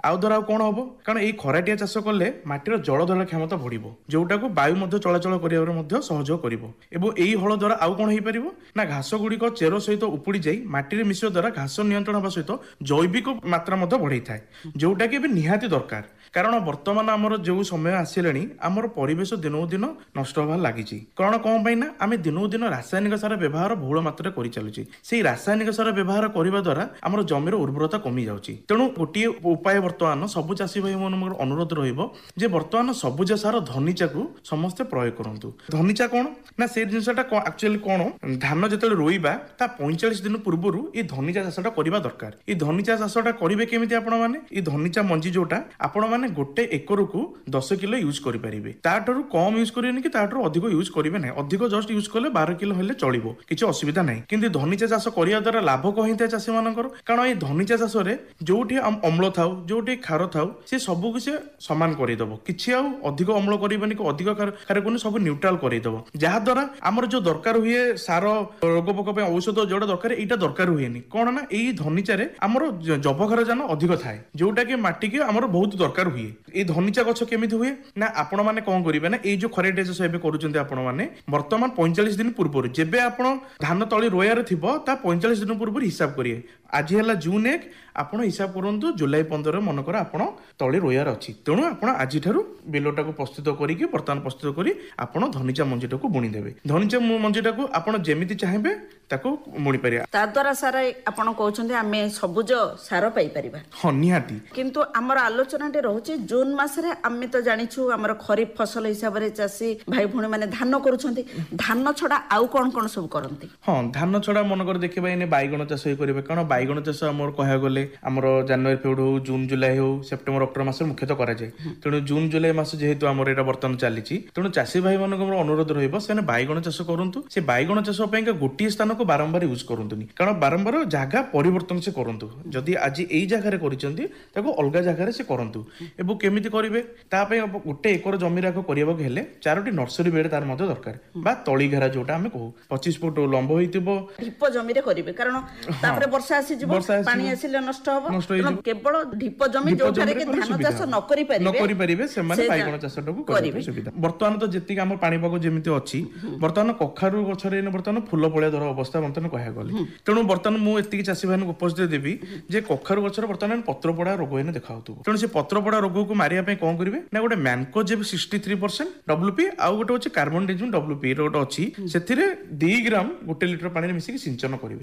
ଆଉ ଦ୍ୱାରା ଆଉ କଣ ହବ, କାରଣ ଏଇ ଖରାଟିଆ ଚାଷ କଲେ ମାଟିର ଜଳ ଧାରଣ କ୍ଷମତା ବଢିବ, ଯୋଉଟାକୁ ବାୟୁ ମଧ୍ୟ ଚଳାଚଳ କରିବାରେ ମଧ୍ୟ ସହଯୋଗ କରିବ। ଏବଂ ଏଇ ହଳ ଦ୍ୱାରା ଆଉ କଣ ହେଇପାରିବ ନା ଘାସ ଗୁଡିକ ଚେର ସହିତ ଉପୁଡି ଯାଇ ମାଟିରେ ମିଶିବା ଦ୍ୱାରା ଘାସ ନିୟନ୍ତ୍ରଣ ହେବା ସହିତ ଜୈବିକ ମାତ୍ରା ମଧ୍ୟ ବଢେଇଥାଏ, ଯୋଉଟା କି ଏବେ ନିହାତି ଦରକାର। କାରଣ ବର୍ତ୍ତମାନ ଆମର ଯୋଉ ସମୟ ଆସିଲାଣି ଆମର ପରିବେଶ ଦିନକୁ ଦିନ ନଷ୍ଟ ହେବାର ଲାଗିଛି। କାରଣ କଣ ପାଇଁ ନା ଆମେ ଦିନକୁ ଦିନ ରାସାୟନିକ ସାର ବ୍ୟବହାର ବହୁଳ ମାତ୍ରାରେ କରି ଚାଲୁଛି। ସେଇ ରାସାୟନିକ ସାର ବ୍ୟବହାର କରିବା ଦ୍ୱାରା ଆମର ଜମିର ଉର୍ବରତା କମି ଯାଉଛି। ତେଣୁ ଗୋଟିଏ ଉପାୟ ବର୍ତ୍ତମାନ ସବୁ ଚାଷୀ ଭାଇ ମାନଙ୍କର ଅନୁରୋଧ ରହିବ ଯେ ବର୍ତ୍ତମାନ ସବୁଜ ସାର ଧନିଚାକୁ ସମସ୍ତେ ପ୍ରୟୋଗ କରନ୍ତୁ। ଧନିଚା କଣ ନା ସେ ଜିନିଷଟା ଆକ୍ଚୁଆଲି କଣ, ଧାନ ଯେତେବେଳେ ରୋଇବା ତା 45 ଦିନ ପୂର୍ବରୁ ଏଇ ଧନିଚା ଚାଷଟା କରିବା ଦରକାର। ଏଇ ଧନିଚା ଚାଷଟା କରିବେ କେମିତି ଆପଣ ମାନେ, ଏଇ ଧନିଚା ମଞ୍ଜି ଯୋଉଟା ଆପଣ ମାନେ ଗୋଟେ ଏକରକୁ 10 କିଲୋ ୟୁଜ କରିପାରିବେ। ତାଠାରୁ କମ ୟୁଜ କରିବେନି କି ତାଠାରୁ ଅଧିକ ୟୁଜ କରିବେ ନାହିଁ। ଅଧିକ ଜଷ୍ଟ ୟୁଜ କଲେ 12 କିଲୋ ହେଲେ ଚଳିବ, କିଛି ଅସୁବିଧା ନାହିଁ। କିନ୍ତୁ ଧନିଚା ଚାଷ କରିବା ଦ୍ୱାରା ଲାଭ କଣ ହେଇଥାଏ ଚାଷୀ ମାନଙ୍କର, କାରଣ ଏଇ ଧନିଚା ଚାଷରେ ଯୋଉଠି ଅମ୍ଳ ଥାଉ ଯୋଉଠି ଖାର ଥାଉ ସେ ସବୁକୁ ସେ ସମାନ କରିଦବ। କିଛି ଆଉ ଅଧିକ ଅମ୍ଳ କରିବନି କି ଅଧିକ ଖାର କରୁନି, ସବୁ ନ୍ୟୁଟ୍ରାଲ କରିଦବ। ଯାହା ଦ୍ୱାରା ଆମର ଯୋଉ ଦରକାର ହୁଏ ସାର ରୋଗ ପୋକ ପାଇଁ ଔଷଧ ଯୋଉଟା ଦରକାର ଏଇଟା ଦରକାର ହୁଏନି। କଣ ନା ଏଇ ଧନିଚାରେ ଆମର ଯବକ୍ଷାରଜାନ ଅଧିକ ଥାଏ, ଯୋଉଟା କି ମାଟିକି ଆମର ବହୁତ ଦରକାର ହୁଏ। ଏଇ ଧନିଚା ଗଛ କେମିତି ହୁଏ ନା ଆପଣ ମାନେ କଣ କରିବେ ନା ଏଇ ଯୋଉ ଖରାଟିଆ ଚାଷ ଏବେ କରୁଛନ୍ତି ଆପଣ ମାନେ ବର୍ତ୍ତମାନ 45 ଦିନ ପୂର୍ବରୁ ଯେବେ ଆପଣ ଧାନ ତଳି ରୋୟାରେ ଥିବ ତା 45 ଦିନ ପୂର୍ବରୁ ହିସାବ କରିବେ। ଆଜି ହେଲା ଜୁନ 1, ଆପଣ ହିସାବ କରନ୍ତୁ ଜୁଲାଇ 15 ମନେକର ଆପଣ ତଳି ରୋୟାର ଅଛି। ତେଣୁ ଆପଣ ଆଜିଠାରୁ ବିଲଟାକୁ ପ୍ରସ୍ତୁତ କରିକି ବର୍ତ୍ତମାନ ପ୍ରସ୍ତୁତ କରି ଆପଣ ଧନିଚା ମଞ୍ଜିଟାକୁ ବୁଣି ଦେବେ। ଧନିଚା ମଞ୍ଜିଟାକୁ ଆପଣ ଯେମିତି ଚାହିଁବେ ତାକୁ ବୁଣି ପାରିବେ। ତା ଦ୍ୱାରା ସାର ଆପଣ କହୁଛନ୍ତି ଆମେ ସବୁଜ ସାର ପାଇପାରିବା। ହଁ ନିହାତି। କିନ୍ତୁ ଆମର ଆଲୋଚନାଟି ରହୁଛି ଜୁନ ମାସରେ ଆମେ ତ ଜାଣିଛୁ ଆମର ଖରିଫ ଫସଲ ହିସାବରେ ଚାଷୀ ଭାଇ ଭଉଣୀ ମାନେ ଧାନ କରୁଛନ୍ତି। ଧାନ ଛଡା ଆଉ କଣ କଣ ସବୁ କରନ୍ତି? ହଁ ଧାନ ଛଡା ମନେକର ଦେଖିବା ଏଇନେ ବାଇଗଣ ଚାଷ କରିବେ, କାରଣ ବାଇଗଣ ଚାଷ ଆମର କହିବାକୁ ଗଲେ ଆମର ଜାନୁଆରୀ ଫେବୃଆରୀ ହଉ ଜୁନ ଜୁଲାଇ ହଉ ସେପ୍ଟେମ୍ବର ଅକ୍ଟୋବର ମାସରେ ମୁଖ୍ୟତଃ କରାଯାଏ। ତେଣୁ ଜୁନ ଜୁଲାଇ ମାସ ଯେହେତୁ ଆମର ଏଇଟା ବର୍ତ୍ତମାନ ଚାଲିଛି, ତେଣୁ ଚାଷୀ ଭାଇ ମାନଙ୍କର ଅନୁରୋଧ ରହିବ ସେମାନେ ବାଇଗଣ ଚାଷ କରନ୍ତୁ। ସେ ବାଇଗଣ ଚାଷ ପାଇଁକା ଗୋଟିଏ ସ୍ଥାନକୁ ବାରମ୍ବାର ୟୁଜ କରନ୍ତୁନି, କାରଣ ବାରମ୍ବାର ଜାଗା ପରିବର୍ତ୍ତନ ସେ କରନ୍ତୁ। ଯଦି ଆଜି ଏଇ ଜାଗାରେ କରିଛନ୍ତି ତାକୁ ଅଲଗା ଜାଗାରେ ସେ କରନ୍ତୁ। ଏବଂ କେମିତି କରିବେ ତା ପାଇଁ ଗୋଟେ ଏକର ଜମିରେ କରିବାକୁ ହେଲେ 4ଟି ନର୍ସରୀ ବେଡ୍ ତାର ମଧ୍ୟ ଦରକାର, ବା ତଳିଘେରା ଯୋଉଟା ଆମେ କହୁ 25 ଫୁଟ ଲମ୍ବ ହେଇଥିବ। ଢିପ ଜମିରେ କରିବେ, କାରଣ ତାପରେ ବର୍ଷା ଆସିଯିବ, ପାଣି ଆସିଲେ ନଷ୍ଟ ହବ। କେବଳ ଢିପ ଜମି ଯୋଉଠାରେ କି ଧାନ ଚାଷ ନ କରିପାରିବେ ସେମାନେ ବାଇଗଣ ଚାଷଟାକୁ କରିବେ ସୁବିଧା। ବର୍ତ୍ତମାନ ତ ଯେତିକି ଆମର ପାଣିପାଗ ଯେମିତି ଅଛି ବର୍ତ୍ତମାନ କଖାରୁ ଗଛରେ ବର୍ତ୍ତମାନ ଫୁଲ ପଳିଆ ଧର ଅବସ୍ଥା ବର୍ତ୍ତମାନ କହିବାକୁ ଗଲେ। ତେଣୁ ବର୍ତ୍ତମାନ ମୁଁ ଏତିକି ଚାଷୀ ଭାଇଙ୍କୁ ଉପଦେଶ ଦେବି ଯେ କଖାରୁ ଗଛରେ ବର୍ତ୍ତମାନ ପତ୍ର ପୋଡା ରୋଗ ଏଇନେ ଦେଖାଉଥିବ। ତେଣୁ ସେ ପତ୍ର ପୋଡା ରୋଗକୁ ମାରିବା ପାଇଁ କଣ କରିବେ ନା ଗୋଟେ ମ୍ୟାନକୋଜେବ 63% WP ଆଉ ଗୋଟେ ଅଛି କାର୍ବନଡାଜିମ୍ WP ଗୋଟେ ଅଛି, ସେଥିରେ 2 ଗ୍ରାମ 1 ଲିଟର ପାଣିରେ ମିଶିକି ସିଞ୍ଚନ କରିବେ।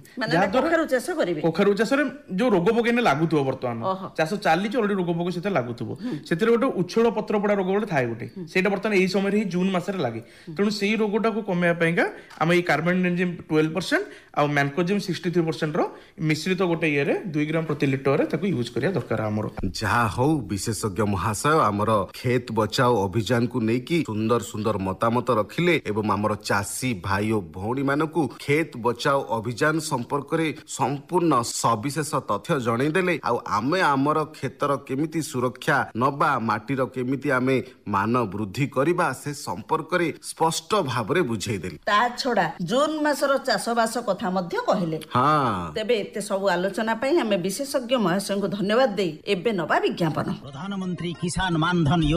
କଖାରୁ ଚାଷରେ ଯୋଉ ରୋଗ ପୋକ ଏଇନେ ଲାଗୁଥିବ ବର୍ତ୍ତମାନ ଚାଷ ଚାଲିଛି ଅଲରେଡି ରୋଗ ପୋକ ସେଥିରେ ଲାଗୁଥିବ, ସେଥିରେ ଗୋଟେ ଉଚ୍ଛଳ ପତ୍ର ପୋଡା ରୋଗ ଗୋଟେ ଥାଏ ଗୋଟେ, ସେଇଟା ବର୍ତ୍ତମାନ ଏଇ ସମୟରେ ହିଁ ଜୁନ ମାସରେ ଲାଗେ। ତେଣୁ ସେଇ ରୋଗଟାକୁ କମେଇବା ପାଇଁକା ଆମେ ଏଇ କାର୍ବନଡାଜିମ୍ 12% ଆଉ ମ୍ୟାନକୋଜେବ 63% ର ମିଶ୍ରିତ ଗୋଟେ ଇଏରେ 2 ଗ୍ରାମ ପ୍ରତି ଲିଟରରେ ତାକୁ ୟୁଜ କରିବା ଦରକାର ଆମର। ଯାହା ହଉ ବିଶେଷଜ୍ଞ ମହାଶୟ ଆମର ଖେତ ବଚାଓ ଅଭିଯାନକୁ ନେଇକି ସୁନ୍ଦର ସୁନ୍ଦର ମତାମତ ରଖିଲେ ଏବଂ ଆମର ଚାଷୀ ଭାଇ ଓ ଭଉଣୀ ମାନଙ୍କୁ ଖେତ ବଚାଓ ଅଭିଯାନ ସମ୍ପର୍କରେ ସମ୍ପୂର୍ଣ୍ଣ ସବିଶେଷ ତଥ୍ୟ ଜଣେଇଦେଲେ। ଆଉ ଆମେ ଆମର କ୍ଷେତର କେମିତି ସୁରକ୍ଷା ନବା, ମାଟିର କେମିତି ଆମେ ମାନ ବୃଦ୍ଧି କରିବା ସେ ସମ୍ପର୍କରେ ସ୍ପଷ୍ଟ ଭାବରେ ବୁଝେଇଦେଲେ। ତା ଛଡା ଜୁନ ମାସର ଚାଷବାସ କଥା ମଧ୍ୟ କହିଲେ। ତେବେ ଏତେ ସବୁ ଆଲୋଚନା ପାଇଁ ଆମେ ବିଶେଷଜ୍ଞ ମହାଶୟଙ୍କୁ ଧନ୍ୟବାଦ ଦେଇ ଏବେ ନବା ବିଜ୍ଞାପନ। ପ୍ରଧାନମନ୍ତ୍ରୀ କିଷାନ ମାନ ଧନ